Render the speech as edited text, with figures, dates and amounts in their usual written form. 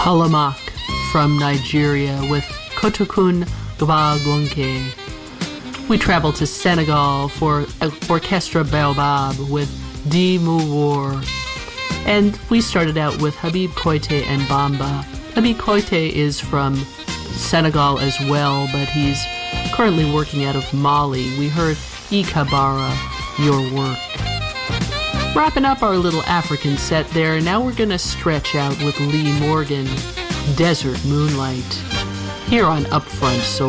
Halamak from Nigeria with Kotokun Gbagonke. We traveled to Senegal for Orchestra Baobab with Di Mouwar. And we started out with Habib Koité and Bamba. Habib Koité is from Senegal as well, but he's currently working out of Mali. We heard Ikabara, Your Work. Wrapping up our little African set there, now we're going to stretch out with Lee Morgan, Desert Moonlight, here on Upfront. So